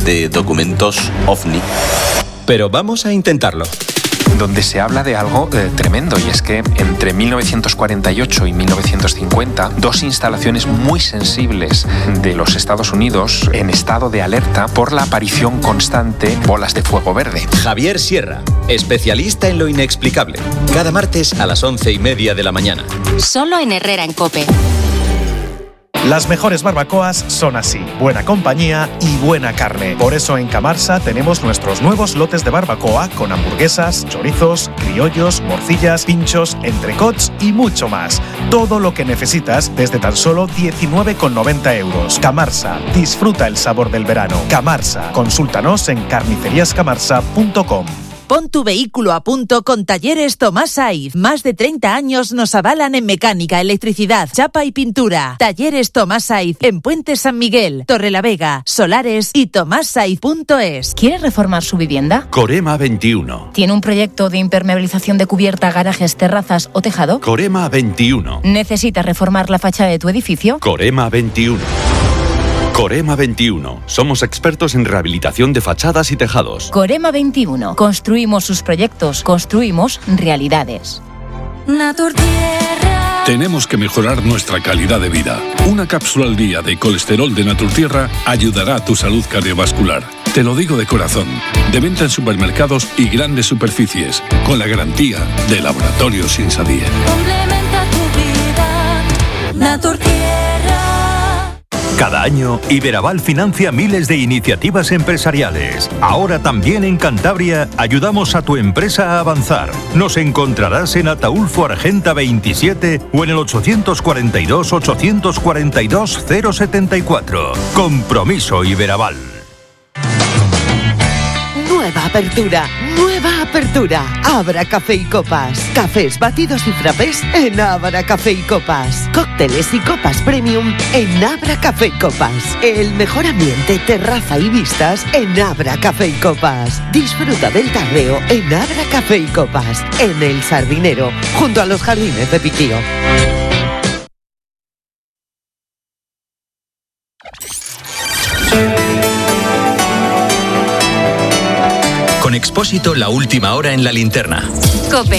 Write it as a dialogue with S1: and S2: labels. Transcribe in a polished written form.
S1: de documentos OVNI. Pero vamos a intentarlo.
S2: Donde se habla de algo tremendo, y es que entre 1948 y 1950, dos instalaciones muy sensibles de los Estados Unidos en estado de alerta por la aparición constante de bolas de fuego verde.
S1: Javier Sierra, especialista en lo inexplicable. Cada martes a las 11:30 de la mañana.
S3: Solo en Herrera en COPE.
S4: Las mejores barbacoas son así, buena compañía y buena carne. Por eso en Camarsa tenemos nuestros nuevos lotes de barbacoa con hamburguesas, chorizos, criollos, morcillas, pinchos, entrecots y mucho más. Todo lo que necesitas desde tan solo 19,90 euros. Camarsa, disfruta el sabor del verano. Camarsa, consúltanos en carniceriascamarsa.com.
S5: Pon tu vehículo a punto con Talleres Tomás Saiz. Más de 30 años nos avalan en mecánica, electricidad, chapa y pintura. Talleres Tomás Saiz en Puente San Miguel, Torrelavega, Solares y tomassaiz.es.
S6: ¿Quiere reformar su vivienda?
S7: Corema 21.
S6: ¿Tiene un proyecto de impermeabilización de cubierta, garajes, terrazas o tejado?
S7: Corema 21.
S6: ¿Necesita reformar la fachada de tu edificio?
S7: Corema 21. Corema 21. Somos expertos en rehabilitación de fachadas y tejados.
S6: Corema 21. Construimos sus proyectos, construimos realidades.
S8: Naturtierra. Tenemos que mejorar nuestra calidad de vida. Una cápsula al día de colesterol de Naturtierra ayudará a tu salud cardiovascular. Te lo digo de corazón. De venta en supermercados y grandes superficies, con la garantía de Laboratorios Insadir.
S9: Complementa tu vida. Naturtierra.
S10: Cada año, Iberaval financia miles de iniciativas empresariales. Ahora también en Cantabria ayudamos a tu empresa a avanzar. Nos encontrarás en Ataulfo Argenta 27 o en el 842-842-074. Compromiso Iberaval.
S11: Nueva apertura. Abra Café y Copas. Cafés, batidos y frappés en Abra Café y Copas. Cócteles y copas premium en Abra Café y Copas. El mejor ambiente, terraza y vistas en Abra Café y Copas. Disfruta del tardeo en Abra Café y Copas, en El Sardinero, junto a los jardines de Piquío.
S12: Con Expósito, la última hora en la linterna.
S3: COPE.